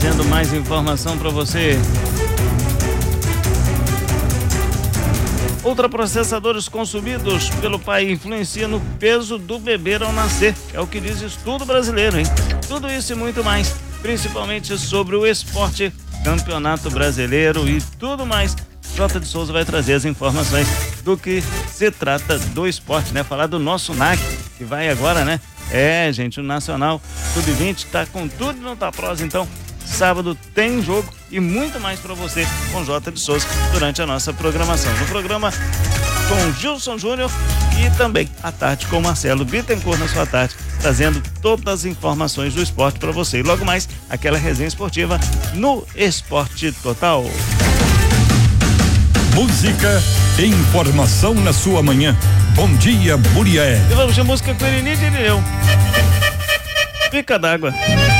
trazendo mais informação para você. Ultraprocessadores consumidos pelo pai influencia no peso do bebê ao nascer. É o que diz estudo brasileiro, hein? Tudo isso e muito mais, principalmente sobre o esporte, campeonato brasileiro e tudo mais. Jota de Souza vai trazer as informações do que se trata do esporte, né? Falar do nosso NAC, que vai agora, né? Gente, o Nacional Sub-20 tá com tudo no Taprosa, então sábado tem jogo e muito mais para você com Jota de Souza durante a nossa programação. No programa com Gilson Júnior e também à tarde com Marcelo Bittencourt na sua tarde, trazendo todas as informações do esporte para você. E logo mais, aquela resenha esportiva no Esporte Total. Música e informação na sua manhã. Bom dia, Murié. E vamos de música com Irini de Irineu. Pica d'água.